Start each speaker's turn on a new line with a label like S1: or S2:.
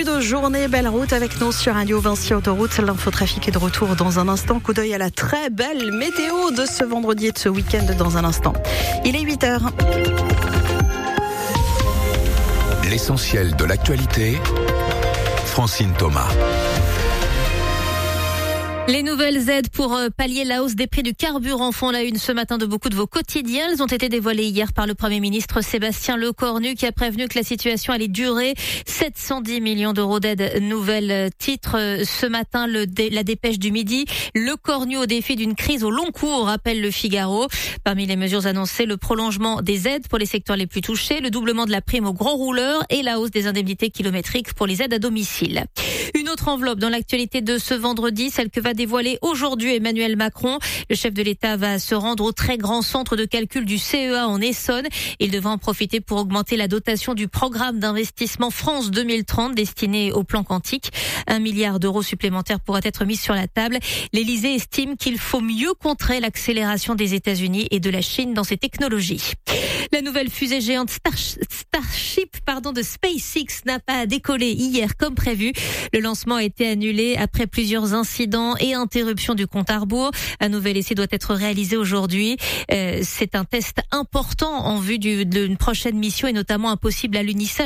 S1: début de journée, belle route avec nous sur Radio Vinci Autoroute. L'infotrafic est de retour dans un instant. Coup d'œil à la très belle météo de ce vendredi et de ce week-end dans un instant. Il est 8h.
S2: L'essentiel de l'actualité, Francine Thomas.
S3: Les nouvelles aides pour pallier la hausse des prix du carburant font la une ce matin de beaucoup de vos quotidiens. Elles ont été dévoilées hier par le Premier ministre Sébastien Lecornu qui a prévenu que la situation allait durer. 710 millions d'euros d'aides nouvelles titres. Ce matin, la dépêche du midi. Lecornu au défi d'une crise au long cours, rappelle le Figaro. Parmi les mesures annoncées, le prolongement des aides pour les secteurs les plus touchés, le doublement de la prime aux gros rouleurs et la hausse des indemnités kilométriques pour les aides à domicile. Une autre enveloppe dans l'actualité de ce vendredi, celle que va dévoiler aujourd'hui Emmanuel Macron. Le chef de l'État va se rendre au très grand centre de calcul du CEA en Essonne. Il devra en profiter pour augmenter la dotation du programme d'investissement France 2030 destiné au plan quantique. 1 milliard d'euros supplémentaires pourraient être mis sur la table. L'Élysée estime qu'il faut mieux contrer l'accélération des États-Unis et de la Chine dans ces technologies. La nouvelle fusée géante Starship de SpaceX n'a pas décollé hier comme prévu. Le lancement a été annulé après plusieurs incidents et interruptions du compte à rebours. Un nouvel essai doit être réalisé aujourd'hui. C'est un test important en vue d'une prochaine mission et notamment un possible alunissage